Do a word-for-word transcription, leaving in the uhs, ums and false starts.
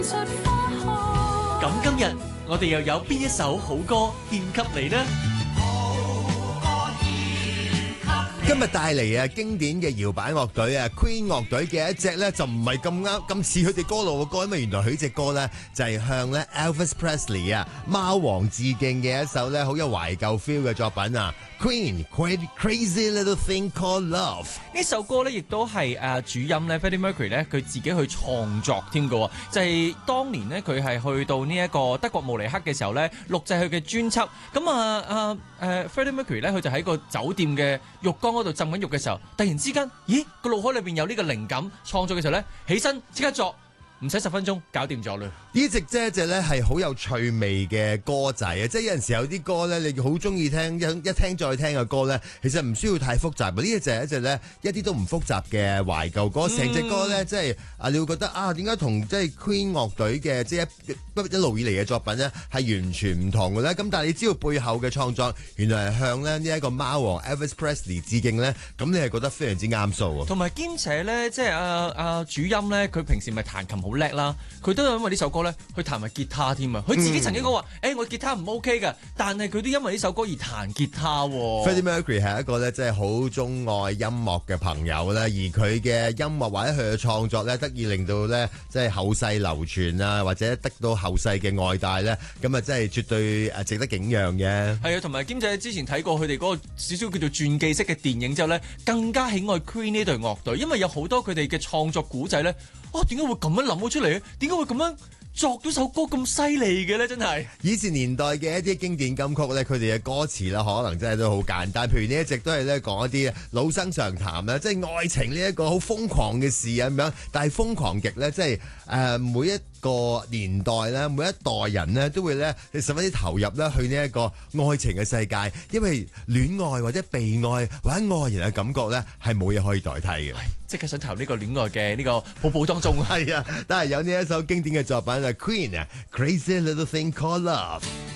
咁今日我哋又有邊一首好歌獻給你呢？ 今日帶嚟啊經典嘅搖擺樂隊啊 Queen 樂隊嘅一隻咧就唔係咁啱咁似佢哋歌路嘅歌，因為原來佢隻歌咧就係向咧 Elvis Presley 啊貓王致敬嘅一首咧好有懷舊 feel 嘅作品啊 Queen Crazy Little Thing Called Love 呢首歌咧亦都係誒主音咧 Freddie Mercury 咧佢自己去創作添嘅，就係、是、當年咧佢係去到呢一個德國慕尼黑嘅時候咧錄製佢嘅專輯，咁啊啊誒 Freddie Mercury 咧佢就喺個酒店嘅浴缸嗰度浸緊浴嘅時候，突然之間，咦個腦海裏邊有呢個靈感創作嘅時候咧，起身即刻作。唔使十分鐘搞掂咗啦！ 呢隻啫隻咧係好有趣味嘅歌仔啊！即係有陣時有啲歌咧，你好中意聽一一聽再聽嘅歌咧，其實唔需要太複雜。呢一隻係一隻咧一啲都唔複雜嘅懷舊歌，成隻歌咧即係啊，你會覺得啊，點解同即係 Queen 樂隊嘅即係一一路以嚟嘅作品咧係完全唔同嘅咧？咁但係你知道背後嘅創作原來係向咧呢一個貓王 Elvis Presley 致敬咧，咁你係覺得非常之啱數啊！ 同埋兼且咧，即係啊啊主音咧，佢平時咪彈琴好叻啦，佢都因為呢首歌咧去彈埋吉他添啊！佢自己曾經講話：，誒、嗯欸、我吉他唔 OK 㗎，但係佢都因為呢首歌而彈吉他。 Freddie Mercury 係一個咧，即係好鍾愛音樂嘅朋友咧，而佢嘅音樂或者佢嘅創作咧，得以令到咧，即係後世流傳啊，或者得到後世嘅愛戴咧，咁啊，真係絕對誒值得景仰嘅。 係啊，同埋兼且之前睇過佢哋嗰個少少叫做傳記式嘅電影之後咧，更加喜愛 Queen 呢隊樂隊，因為有好多佢哋嘅創作古仔咧。啊，點解會咁樣諗到出嚟咧？點解會咁樣作咗首歌咁犀利嘅咧？真係以前年代嘅一啲經典金曲咧，佢哋嘅歌詞咧，可能真係都好簡單。譬如呢一直都係咧講一啲老生常談啦，即係愛情呢一個好瘋狂嘅事啊咁樣。但係瘋狂極咧，即係誒、呃、每一個年代咧，每一代人咧都會咧十分之投入咧去呢一個愛情嘅世界，因為戀愛或者被愛或者愛人嘅感覺咧係冇嘢可以代替嘅。 即刻想投呢個戀愛嘅呢個泡泡當中。 係啊，但係有呢一首經典嘅作品啊 Queen 啊 Crazy Little Thing Called Love。